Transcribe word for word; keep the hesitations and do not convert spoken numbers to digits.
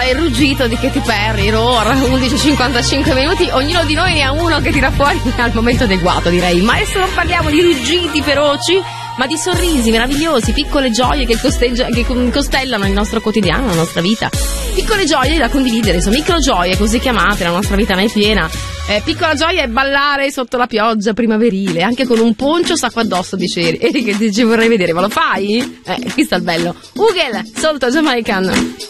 il ruggito di Katy Perry, roar, undici e cinquantacinque minuti, ognuno di noi ne ha uno che tira fuori al momento adeguato, direi. Ma adesso non parliamo di ruggiti feroci, ma di sorrisi meravigliosi, piccole gioie che, che costellano il nostro quotidiano, la nostra vita. Piccole gioie da condividere, sono micro gioie così chiamate, la nostra vita ne è piena. Eh, piccola gioia è ballare sotto la pioggia primaverile, anche con un poncio sacco addosso, dice Eric, che dice vorrei vedere, ma lo fai? Eh, qui sta il bello. Ugel, solto Jamaican.